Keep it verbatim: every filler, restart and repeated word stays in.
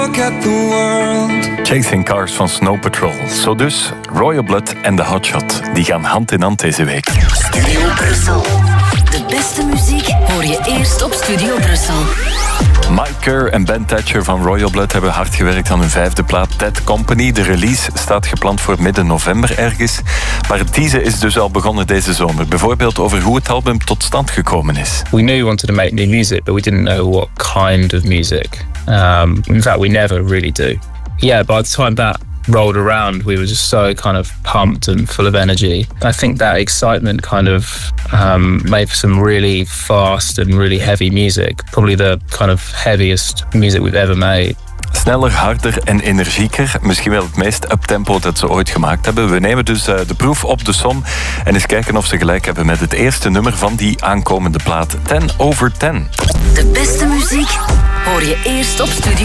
Chasing Cars van Snow Patrol. Zo dus, Royal Blood en The Hotshot. Die gaan hand in hand deze week. Studio Brussel. De beste muziek hoor je eerst op Studio Brussel. Mike Kerr en Ben Thatcher van Royal Blood hebben hard gewerkt aan hun vijfde plaat Dead Company. De release staat gepland voor midden november ergens. Maar het teasen is dus al begonnen deze zomer. Bijvoorbeeld over hoe het album tot stand gekomen is. We knew we wanted to make new music, but we didn't know what kind of music. Um, in fact, we never really do. Yeah, by the time that rolled around, we were just so kind of pumped and full of energy. I think that excitement kind of um, made for some really fast and really heavy music. Probably the kind of heaviest music we've ever made. Sneller, harder en energieker. Misschien wel het meest uptempo dat ze ooit gemaakt hebben. We nemen dus uh, de proef op de som en eens kijken of ze gelijk hebben met het eerste nummer van die aankomende plaat. ten over ten. De beste muziek hoor je eerst op Studio